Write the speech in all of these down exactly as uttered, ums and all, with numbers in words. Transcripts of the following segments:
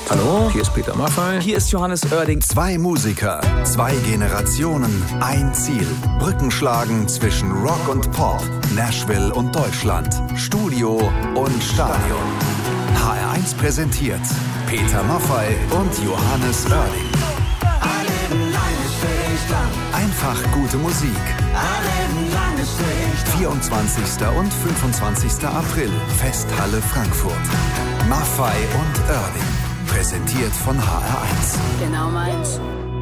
Hallo, hier ist Peter Maffay. Hier ist Johannes Oerding. Zwei Musiker, zwei Generationen, ein Ziel. Brücken schlagen zwischen Rock und Pop, Nashville und Deutschland, Studio und Stadion. H R eins präsentiert Peter Maffay und Johannes Oerding. Einfach gute Musik. vierundzwanzigsten und fünfundzwanzigsten April, Festhalle Frankfurt. Maffay und Oerding. Präsentiert von H R eins. Genau meins.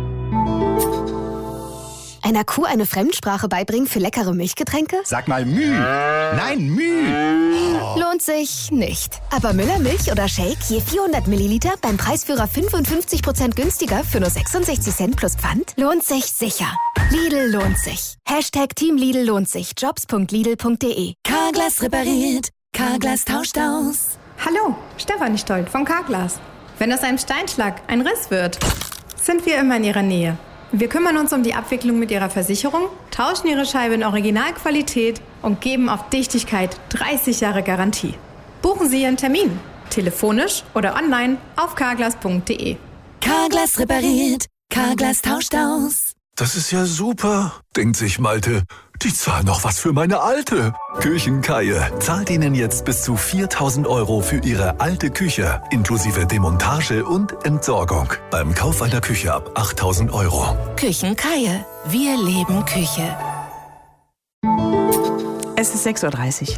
Einer Kuh eine Fremdsprache beibringen für leckere Milchgetränke? Sag mal Müh. Nein, Müh. Oh. Lohnt sich nicht. Aber Müller Milch oder Shake je vierhundert Milliliter beim Preisführer fünfundfünfzig Prozent günstiger für nur sechsundsechzig Cent plus Pfand? Lohnt sich sicher. Lidl lohnt sich. Hashtag Team Lidl lohnt sich. Jobs punkt lidl punkt de. Carglass repariert. Carglass tauscht aus. Hallo, Stefanie Stolt von Carglass. Wenn aus einem Steinschlag ein Riss wird, sind wir immer in Ihrer Nähe. Wir kümmern uns um die Abwicklung mit Ihrer Versicherung, tauschen Ihre Scheibe in Originalqualität und geben auf Dichtigkeit dreißig Jahre Garantie. Buchen Sie Ihren Termin, telefonisch oder online auf carglass punkt de. Carglass repariert. Carglass tauscht aus. Das ist ja super, denkt sich Malte. Die zahlen noch was für meine alte. Küchenkaie zahlt Ihnen jetzt bis zu viertausend Euro für Ihre alte Küche, inklusive Demontage und Entsorgung. Beim Kauf einer Küche ab achttausend Euro. Küchenkaie. Wir leben Küche. Es ist sechs Uhr dreißig.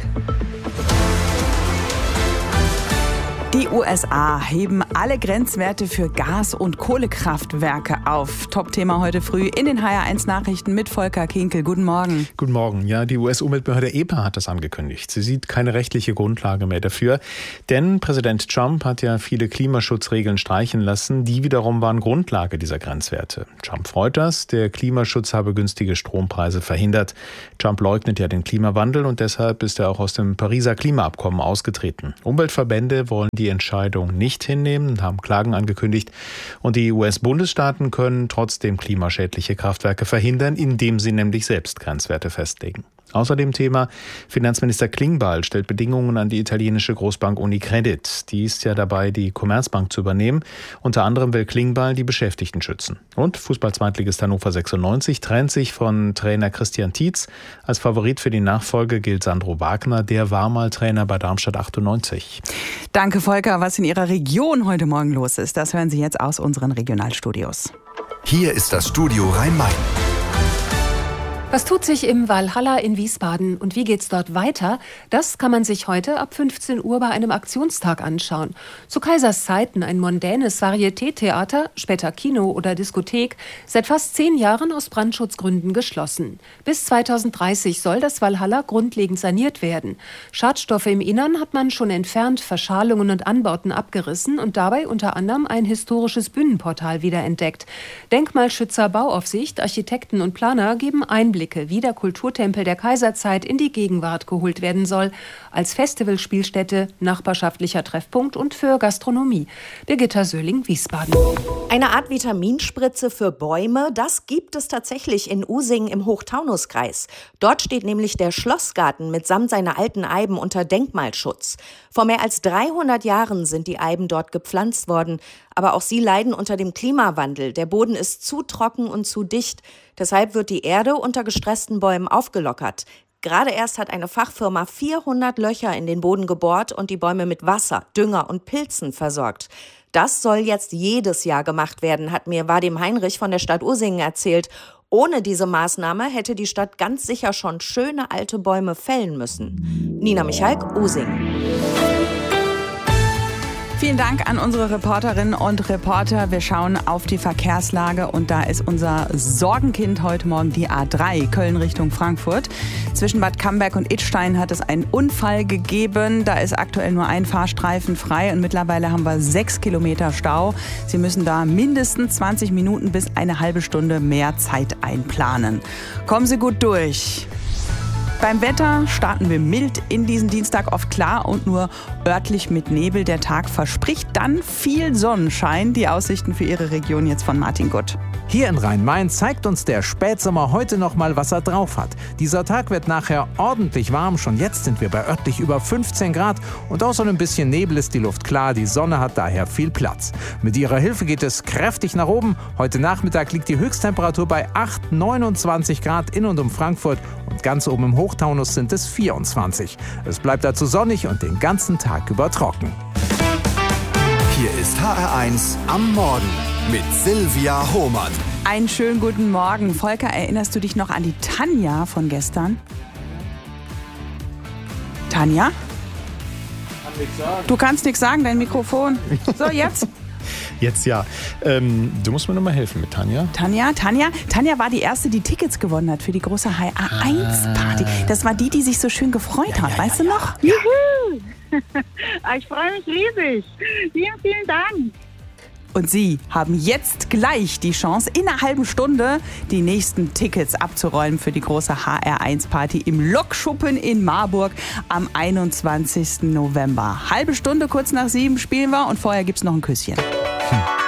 Die U S A heben alle Grenzwerte für Gas- und Kohlekraftwerke auf. Top-Thema heute früh in den H R eins Nachrichten mit Volker Kinkel. Guten Morgen. Guten Morgen. Ja, die U S-Umweltbehörde E P A hat das angekündigt. Sie sieht keine rechtliche Grundlage mehr dafür. Denn Präsident Trump hat ja viele Klimaschutzregeln streichen lassen. Die wiederum waren Grundlage dieser Grenzwerte. Trump freut das. Der Klimaschutz habe günstige Strompreise verhindert. Trump leugnet ja den Klimawandel und deshalb ist er auch aus dem Pariser Klimaabkommen ausgetreten. Umweltverbände wollen die Entscheidung nicht hinnehmen und haben Klagen angekündigt. Und die U S-Bundesstaaten können trotzdem klimaschädliche Kraftwerke verhindern, indem sie nämlich selbst Grenzwerte festlegen. Außerdem Thema: Finanzminister Klingbeil stellt Bedingungen an die italienische Großbank Unicredit. Die ist ja dabei, die Commerzbank zu übernehmen. Unter anderem will Klingbeil die Beschäftigten schützen. Und Fußball-Zweitligist Hannover sechsundneunzig trennt sich von Trainer Christian Tietz. Als Favorit für die Nachfolge gilt Sandro Wagner. Der war mal Trainer bei Darmstadt achtundneunzig. Danke, Volker. Was in Ihrer Region heute Morgen los ist, das hören Sie jetzt aus unseren Regionalstudios. Hier ist das Studio Rhein-Main. Was tut sich im Walhalla in Wiesbaden und wie geht's dort weiter? Das kann man sich heute ab fünfzehn Uhr bei einem Aktionstag anschauen. Zu Kaisers Zeiten ein mondänes Varieté-Theater, später Kino oder Diskothek, seit fast zehn Jahren aus Brandschutzgründen geschlossen. Bis zweitausenddreißig soll das Walhalla grundlegend saniert werden. Schadstoffe im Innern hat man schon entfernt, Verschalungen und Anbauten abgerissen und dabei unter anderem ein historisches Bühnenportal wiederentdeckt. Denkmalschützer, Bauaufsicht, Architekten und Planer geben Einblick, wie der Kulturtempel der Kaiserzeit in die Gegenwart geholt werden soll, als Festivalspielstätte, nachbarschaftlicher Treffpunkt und für Gastronomie. Birgitta Söhling, Wiesbaden. Eine Art Vitaminspritze für Bäume, das gibt es tatsächlich in Usingen im Hochtaunuskreis. Dort steht nämlich der Schlossgarten mitsamt seiner alten Eiben unter Denkmalschutz. Vor mehr als dreihundert Jahren sind die Eiben dort gepflanzt worden. Aber auch sie leiden unter dem Klimawandel. Der Boden ist zu trocken und zu dicht. Deshalb wird die Erde unter gestressten Bäumen aufgelockert. Gerade erst hat eine Fachfirma vierhundert Löcher in den Boden gebohrt und die Bäume mit Wasser, Dünger und Pilzen versorgt. Das soll jetzt jedes Jahr gemacht werden, hat mir Vadim Heinrich von der Stadt Usingen erzählt. Ohne diese Maßnahme hätte die Stadt ganz sicher schon schöne alte Bäume fällen müssen. Nina Michalk, Usingen. Vielen Dank an unsere Reporterinnen und Reporter. Wir schauen auf die Verkehrslage und da ist unser Sorgenkind heute Morgen die A drei, Köln Richtung Frankfurt. Zwischen Bad Camberg und Idstein hat es einen Unfall gegeben. Da ist aktuell nur ein Fahrstreifen frei und mittlerweile haben wir sechs Kilometer Stau. Sie müssen da mindestens zwanzig Minuten bis eine halbe Stunde mehr Zeit einplanen. Kommen Sie gut durch. Beim Wetter starten wir mild in diesen Dienstag, oft klar und nur örtlich mit Nebel. Der Tag verspricht dann viel Sonnenschein. Die Aussichten für Ihre Region jetzt von Martin Gutt. Hier in Rhein-Main zeigt uns der Spätsommer heute noch mal, was er drauf hat. Dieser Tag wird nachher ordentlich warm. Schon jetzt sind wir bei örtlich über fünfzehn Grad. Und außer ein bisschen Nebel ist die Luft klar. Die Sonne hat daher viel Platz. Mit ihrer Hilfe geht es kräftig nach oben. Heute Nachmittag liegt die Höchsttemperatur bei acht, neunundzwanzig Grad in und um Frankfurt. Und ganz oben im Hochtaunus sind es vierundzwanzig. Es bleibt dazu sonnig und den ganzen Tag über trocken. Hier ist H R eins am Morgen mit Silvia Hohmann. Einen schönen guten Morgen. Volker, erinnerst du dich noch an die Tanja von gestern? Tanja? Kann nichts sagen. Du kannst nichts sagen, dein Mikrofon. So, jetzt? Jetzt ja. Ähm, du musst mir noch mal helfen mit Tanja. Tanja, Tanja, Tanja war die erste, die Tickets gewonnen hat für die große H R eins Party. Das war die, die sich so schön gefreut Ja, hat, ja, weißt ja, du noch? Ja. Juhu! Ich freue mich riesig. Vielen, vielen Dank. Und Sie haben jetzt gleich die Chance, in einer halben Stunde die nächsten Tickets abzuräumen für die große H R eins Party im Lokschuppen in Marburg am einundzwanzigsten November. Halbe Stunde, kurz nach sieben spielen wir und vorher gibt's noch ein Küsschen. Hm.